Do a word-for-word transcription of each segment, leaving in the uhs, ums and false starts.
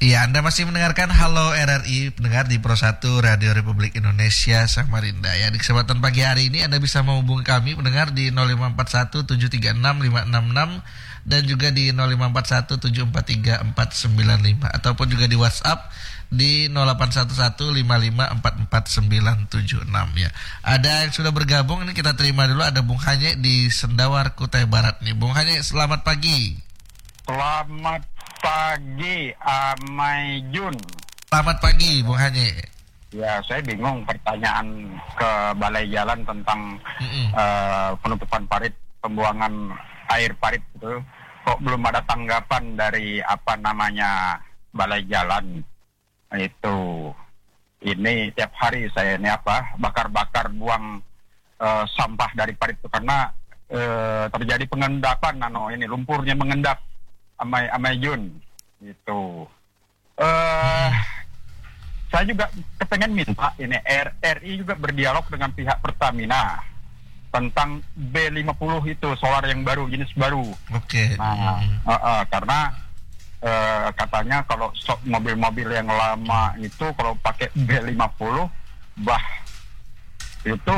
Iya, Anda masih mendengarkan Halo R R I, pendengar di Pro satu Radio Republik Indonesia Samarinda. Ya, di kesempatan pagi hari ini Anda bisa menghubungi kami pendengar di nol lima empat satu tujuh tiga enam lima enam enam dan juga di nol lima empat satu tujuh empat tiga empat sembilan lima ataupun juga di WhatsApp di nol delapan satu satu lima lima empat empat sembilan tujuh enam ya. Ada yang sudah bergabung, ini kita terima dulu. Ada Bung Hanye di Sendawar, Kutai Barat nih. Bung Hanye, selamat pagi. Selamat pagi, Amai Jun. Selamat pagi, Bung Hanye. Ya, saya bingung pertanyaan ke Balai Jalan tentang uh, penutupan parit, pembuangan air parit itu. Kok belum ada tanggapan dari apa namanya Balai Jalan itu. Ini tiap hari saya ini apa bakar-bakar buang uh, sampah dari parit itu karena uh, terjadi pengendapan, nano ini lumpurnya mengendap. Amai Amai Jun itu. Uh, saya juga kepengen minta ini R R I juga berdialog dengan pihak Pertamina tentang B lima puluh itu solar yang baru, jenis baru. Oke. Okay. Nah, uh, uh, karena uh, katanya kalau so, mobil-mobil yang lama itu kalau pakai B lima puluh bah itu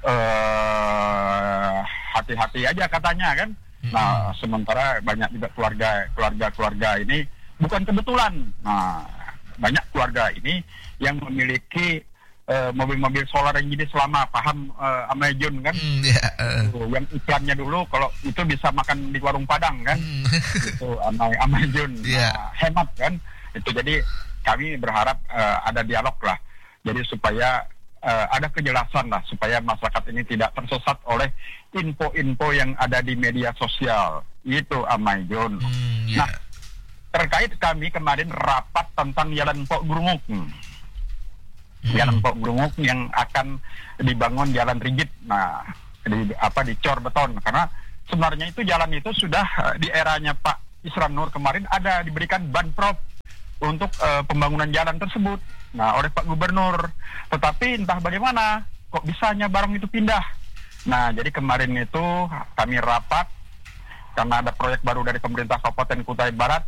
uh, hati-hati aja katanya kan. Nah, sementara banyak juga keluarga keluarga-keluarga ini bukan kebetulan. Nah, banyak keluarga ini yang memiliki uh, mobil-mobil solar yang jenis lama, paham uh, Amajun kan? Mm, yeah, uh. Yang iklannya dulu kalau itu bisa makan di warung Padang kan? Mm. Itu Amay Amajun. Yeah. Nah, hemat kan? Itu jadi kami berharap uh, ada dialog lah. Jadi supaya Uh, ada kejelasan lah supaya masyarakat ini tidak tersesat oleh info-info yang ada di media sosial. Itu Amai Jun. Mm, yeah. Nah, terkait kami kemarin rapat tentang Jalan Pok Grunguk. Hmm. Mm. Jalan Pok Grunguk yang akan dibangun jalan rigid. Nah, di apa dicor beton karena sebenarnya itu jalan itu sudah uh, di eranya Pak Isran Nur kemarin ada diberikan banprop untuk uh, pembangunan jalan tersebut. Nah, oleh Pak Gubernur. Tetapi entah bagaimana, kok bisanya barang itu pindah. Nah, jadi kemarin itu kami rapat, karena ada proyek baru dari pemerintah Kabupaten Kutai Barat,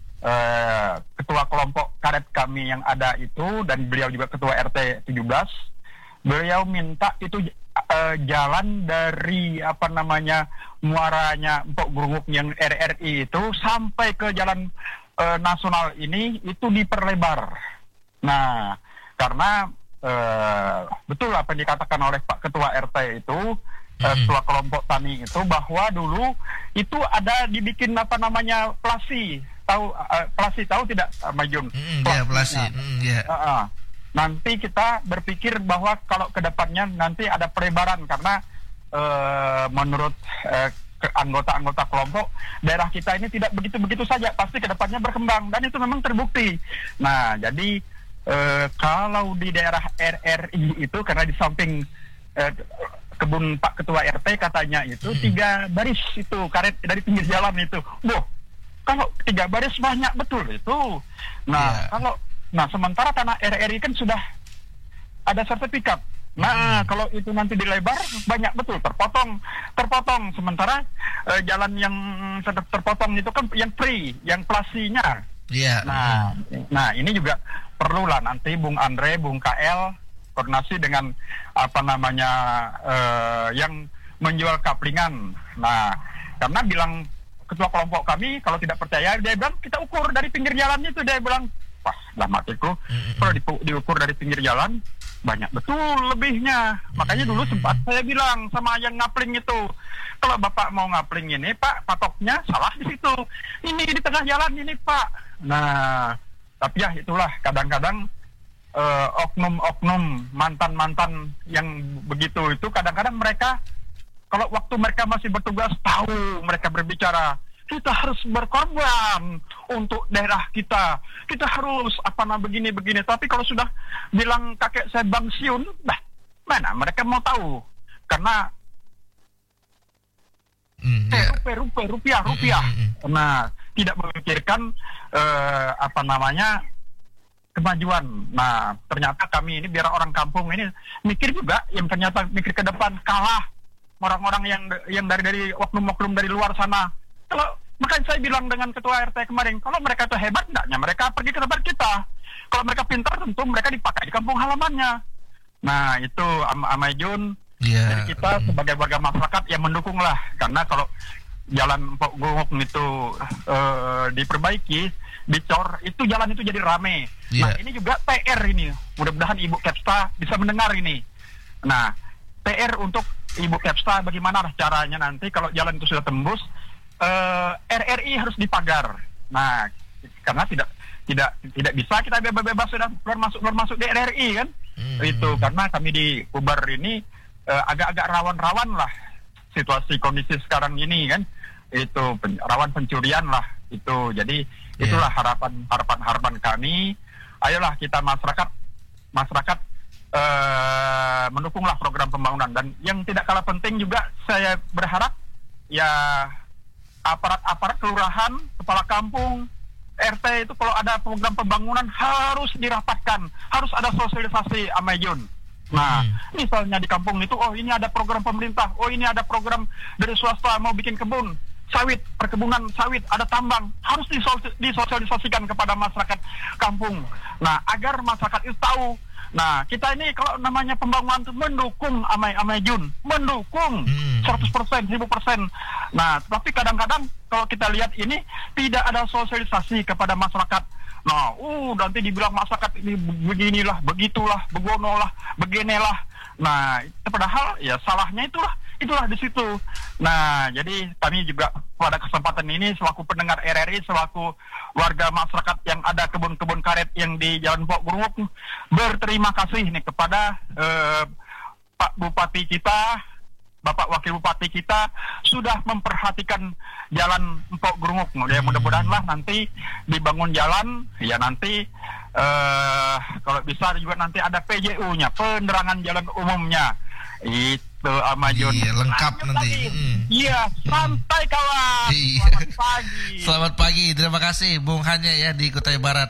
eh, ketua kelompok karet kami yang ada itu, dan beliau juga ketua R T tujuh belas, beliau minta itu eh, jalan dari, apa namanya, muaranya Empok Grunguk yang R R I itu, sampai ke jalan eh, nasional ini, itu diperlebar. Nah, karena uh, betul apa yang dikatakan oleh Pak Ketua R T itu, mm-hmm. uh, Ketua Kelompok Tani itu, bahwa dulu itu ada dibikin apa namanya plasi, tahu uh, plasi tahu tidak Majun? Mm, ya plasi. Mm, yeah. uh, uh. Nanti kita berpikir bahwa kalau kedepannya nanti ada pelebaran karena uh, menurut uh, anggota-anggota kelompok daerah kita ini tidak begitu-begitu saja, pasti kedepannya berkembang dan itu memang terbukti. Nah, jadi Uh, kalau di daerah R R I itu karena di samping uh, kebun Pak Ketua R T katanya itu hmm. tiga baris itu karet dari pinggir jalan itu. Wah, kalau tiga baris banyak betul itu. Nah, yeah. kalau nah sementara tanah R R I kan sudah ada sertifikat. Nah, hmm. kalau itu nanti dilebar banyak betul terpotong, terpotong. Sementara uh, jalan yang terpotong itu kan yang free, yang plasinya. Yeah. Nah, hmm. nah ini juga perlulah nanti Bung Andre, Bung K L koordinasi dengan apa namanya uh, yang menjual kaplingan. Nah, karena bilang ketua kelompok kami kalau tidak percaya dia bilang kita ukur dari pinggir jalan itu, dia bilang wah lah matiku mm-hmm. kalau di, diukur dari pinggir jalan banyak betul lebihnya. Makanya dulu sempat saya bilang sama yang ngapling itu, kalau Bapak mau ngapling ini Pak, patoknya salah di situ. Ini di tengah jalan ini Pak. Nah, tapi ya itulah kadang-kadang uh, oknum-oknum mantan-mantan yang begitu itu kadang-kadang mereka kalau waktu mereka masih bertugas tahu mereka berbicara kita harus berkorban untuk daerah kita, kita harus apa namanya begini-begini. Tapi kalau sudah bilang kakek saya bangsiun, bah mana mereka mau tahu karena mm, yeah. rupiah, rupiah, rupiah, rupiah. Mm, mm, mm. Nah, tidak memikirkan uh, apa namanya kemajuan. Nah, ternyata kami ini biar orang kampung ini mikir juga, yang ternyata mikir ke depan kalah orang-orang yang yang dari dari oknum-oknum dari luar sana. Kalau Makanya saya bilang dengan ketua R T kemarin, kalau mereka itu hebat, enggaknya mereka pergi ke tempat kita. Kalau mereka pintar, tentu mereka dipakai di kampung halamannya. Nah, itu Am Amajun. Yeah. Jadi kita mm. sebagai warga masyarakat yang mendukung lah. Karena kalau jalan Empok Gurumuk itu uh, diperbaiki, dicor, itu jalan itu jadi rame. Yeah. Nah, ini juga P R ini. Mudah-mudahan Ibu Kepsta bisa mendengar ini. Nah, P R untuk Ibu Kepsta bagaimana caranya nanti kalau jalan itu sudah tembus, uh, R R I harus dipagar. Nah, karena tidak tidak tidak bisa kita bebas-bebas sudah keluar masuk keluar masuk di R R I kan. Hmm. Itu karena kami di Ubar ini uh, agak-agak rawan-rawan lah situasi kondisi sekarang ini kan. Itu pen, rawan pencurian lah itu. Jadi yeah. itulah harapan harapan harapan kami. Ayolah kita masyarakat masyarakat uh, mendukunglah program pembangunan. Dan yang tidak kalah penting juga saya berharap ya aparat-aparat kelurahan, kepala kampung, R T itu kalau ada program pembangunan harus dirapatkan, harus ada sosialisasi, Amajun. Nah, hmm. misalnya di kampung itu, oh ini ada program pemerintah, oh ini ada program dari swasta mau bikin kebun, sawit, perkebunan sawit, ada tambang, harus disosialisasikan kepada masyarakat kampung. Nah, agar masyarakat itu tahu. Nah, kita ini kalau namanya pembangunan itu mendukung Amai Amajun, mendukung hmm. seratus persen, seribu persen. Nah, tapi kadang-kadang kalau kita lihat ini tidak ada sosialisasi kepada masyarakat. Nah, uh nanti dibilang masyarakat ini beginilah, begitulah, begonolah, beginilah. Nah, padahal ya salahnya itulah, itulah di situ. Nah, jadi kami juga pada kesempatan ini selaku pendengar R R I, selaku warga masyarakat yang ada kebun-kebun karet yang di Jalan Empok Gurumuk, berterima kasih nih kepada eh, Pak Bupati kita, Bapak Wakil Bupati kita sudah memperhatikan Jalan Empok Gurumuk. Ya, mudah-mudahan lah nanti dibangun jalan, ya nanti eh, kalau bisa juga nanti ada P J U-nya, penerangan jalan umumnya. Itu Amajun. Iya, lengkap Lanjut nanti. Iya, hmm. santai kawan. Iya. Selamat pagi. Selamat pagi. Terima kasih Bung Hanya ya di Kutai Barat.